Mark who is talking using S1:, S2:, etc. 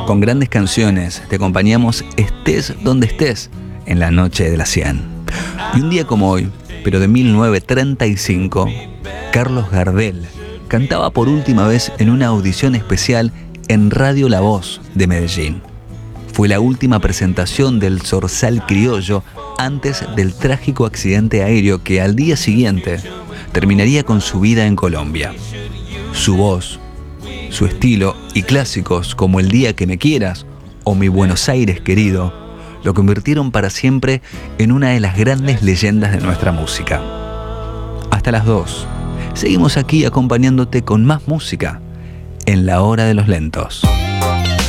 S1: Con grandes canciones te acompañamos estés donde estés en la noche de las 100. Y un día como hoy, pero de 1935, Carlos Gardel cantaba por última vez en una audición especial en Radio La Voz de Medellín. Fue la última presentación del Zorzal criollo antes del trágico accidente aéreo que al día siguiente terminaría con su vida en Colombia. Su voz, su estilo y clásicos como El día que me quieras o Mi Buenos Aires querido lo convirtieron para siempre en una de las grandes leyendas de nuestra música. Hasta las 2. Seguimos aquí acompañándote con más música en La Hora de los Lentos.